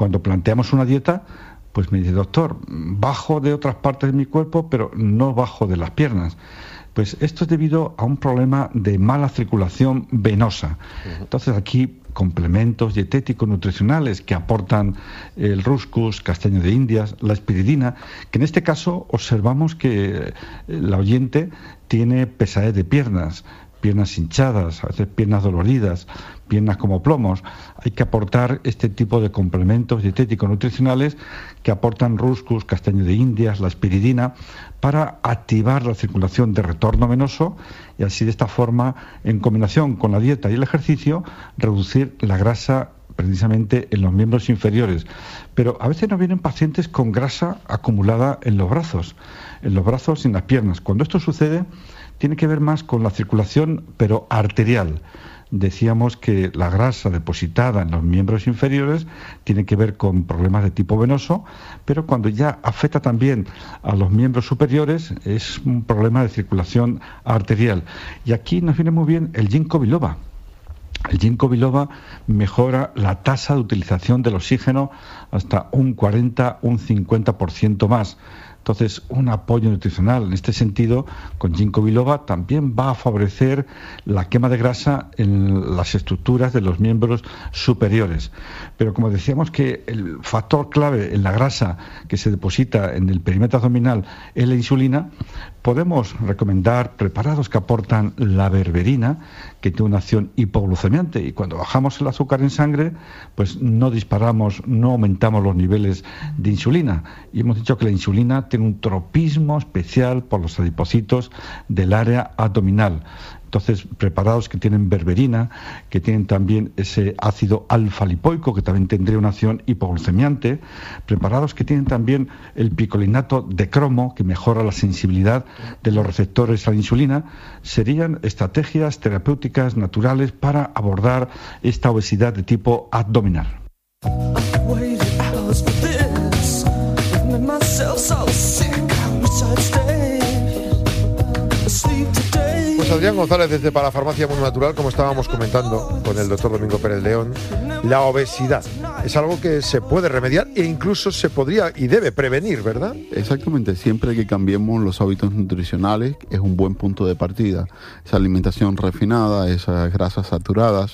Cuando planteamos una dieta, pues me dice, doctor, bajo de otras partes de mi cuerpo, pero no bajo de las piernas. Pues esto es debido a un problema de mala circulación venosa. Entonces aquí complementos dietéticos nutricionales que aportan el rúscus, castaño de Indias, la espiridina, que en este caso observamos que la oyente tiene pesadez de piernas hinchadas, a veces piernas doloridas, piernas como plomos. Hay que aportar este tipo de complementos dietéticos nutricionales que aportan rúscus, castaño de Indias, la espiridina, para activar la circulación de retorno venoso y así de esta forma, en combinación con la dieta y el ejercicio, reducir la grasa precisamente en los miembros inferiores. Pero a veces nos vienen pacientes con grasa acumulada en los brazos y en las piernas. Cuando esto sucede, tiene que ver más con la circulación, pero arterial. Decíamos que la grasa depositada en los miembros inferiores tiene que ver con problemas de tipo venoso, pero cuando ya afecta también a los miembros superiores es un problema de circulación arterial. Y aquí nos viene muy bien el ginkgo biloba. El ginkgo biloba mejora la tasa de utilización del oxígeno hasta un 40, un 50% más. Entonces, un apoyo nutricional en este sentido con ginkgo biloba también va a favorecer la quema de grasa en las estructuras de los miembros superiores. Pero como decíamos que el factor clave en la grasa que se deposita en el perímetro abdominal es la insulina, podemos recomendar preparados que aportan la berberina, que tiene una acción hipoglucemiante, y cuando bajamos el azúcar en sangre, pues no aumentamos los niveles de insulina. Y hemos dicho que la insulina tiene un tropismo especial por los adipocitos del área abdominal. Entonces, preparados que tienen berberina, que tienen también ese ácido alfa-lipoico, que también tendría una acción hipoglucemiante, preparados que tienen también el picolinato de cromo, que mejora la sensibilidad de los receptores a la insulina, serían estrategias terapéuticas naturales para abordar esta obesidad de tipo abdominal. Pues Adrián González desde Parafarmacia Mundo Natural, como estábamos comentando con el doctor Domingo Pérez León, la obesidad es algo que se puede remediar e incluso se podría y debe prevenir, ¿verdad? Exactamente, siempre que cambiemos los hábitos nutricionales es un buen punto de partida. Esa alimentación refinada, esas grasas saturadas,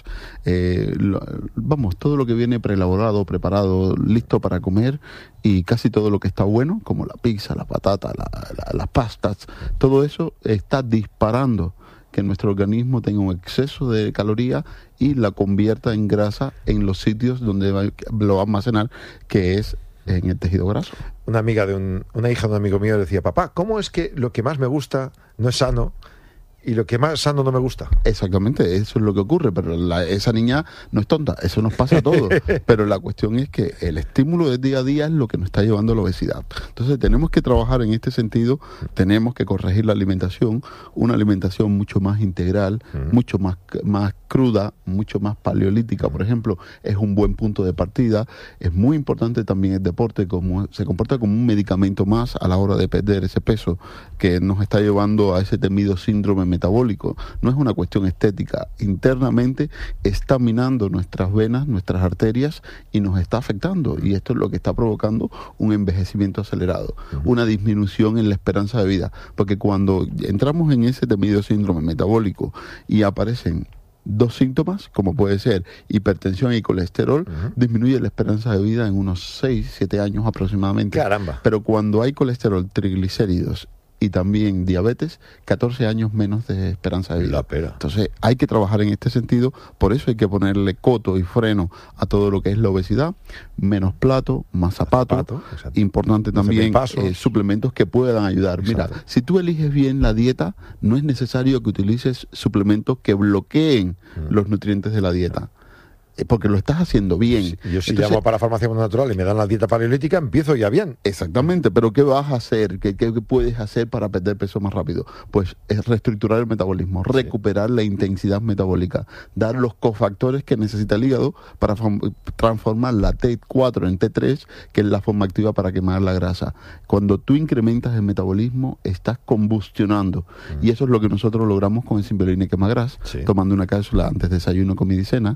todo lo que viene preelaborado, preparado, listo para comer, y casi todo lo que está bueno, como la pizza, la patata, las pastas, todo eso está disparando que nuestro organismo tenga un exceso de calorías y la convierta en grasa en los sitios donde lo va a almacenar, que es en el tejido graso. Una hija de un amigo mío decía, papá, ¿cómo es que lo que más me gusta no es sano y lo que más sano no me gusta? Exactamente, eso es lo que ocurre, pero esa niña no es tonta, eso nos pasa a todos. Pero la cuestión es que el estímulo del día a día es lo que nos está llevando a la obesidad. Entonces tenemos que trabajar en este sentido, tenemos que corregir la alimentación, una alimentación mucho más integral, mucho más cruda, mucho más paleolítica, por ejemplo, es un buen punto de partida. Es muy importante también el deporte, como se comporta como un medicamento más a la hora de perder ese peso que nos está llevando a ese temido síndrome metabólico. No es una cuestión estética, internamente está minando nuestras venas, nuestras arterias, y nos está afectando, y esto es lo que está provocando un envejecimiento acelerado, una disminución en la esperanza de vida, porque cuando entramos en ese temido síndrome metabólico y aparecen dos síntomas, como puede ser hipertensión y colesterol, disminuye la esperanza de vida en unos 6, 7 años aproximadamente. ¡Caramba! Pero cuando hay colesterol, triglicéridos y también diabetes, 14 años menos de esperanza de vida. La pera. Entonces hay que trabajar en este sentido, por eso hay que ponerle coto y freno a todo lo que es la obesidad, menos plato, más zapato, importante también suplementos que puedan ayudar. Exacto. Mira, si tú eliges bien la dieta, no es necesario que utilices suplementos que bloqueen los nutrientes de la dieta, porque lo estás haciendo bien. Yo si llamo para Farmacia Mundo Natural y me dan la dieta paleolítica, empiezo ya bien. Exactamente, pero ¿qué vas a hacer? ¿Qué puedes hacer para perder peso más rápido? Pues es reestructurar el metabolismo, recuperar la intensidad metabólica, dar los cofactores que necesita el hígado para transformar la T4 en T3, que es la forma activa para quemar la grasa. Cuando tú incrementas el metabolismo, estás combustionando, y eso es lo que nosotros logramos con el Simple Line Quema Grasa, tomando una cápsula antes de desayuno, comida y cena,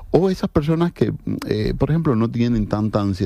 O esas personas que, por ejemplo, no tienen tanta ansiedad